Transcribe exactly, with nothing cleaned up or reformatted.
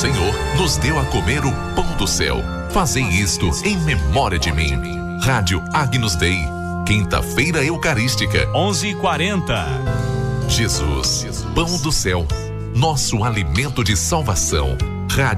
Senhor nos deu a comer o pão do céu. Fazei isto em memória de mim. Rádio Agnus Dei, quinta-feira eucarística, onze e quarenta. Jesus, pão do céu, nosso alimento de salvação.